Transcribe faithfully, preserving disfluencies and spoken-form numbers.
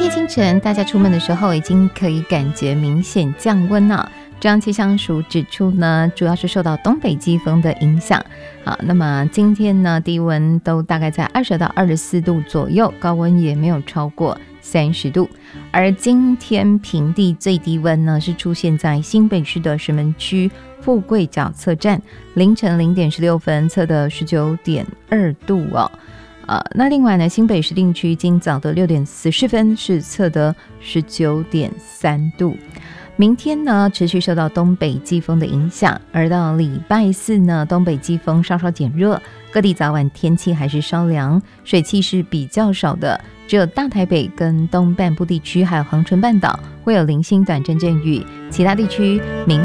清晨大家出门的时候已经可以感觉明显降温了。中央气象署指出呢，主要是受到东北季风的影响。好，那么今天呢，低温都大概在二十到二十四度左右，高温也没有超过三十度。而今天平地最低温呢，是出现在新北市的石门区富贵角测站，凌晨零点十六分测的十九点二度哦。呃，那另外呢，新北市定区今早的六点十四分是测得十九点三度。明天呢，持续受到东北季风的影响，而到礼拜四呢，东北季风稍稍减弱，各地早晚天气还是稍凉，水汽是比较少的，只有大台北跟东半部地区还有恒春半岛会有零星短阵阵雨，其他地区明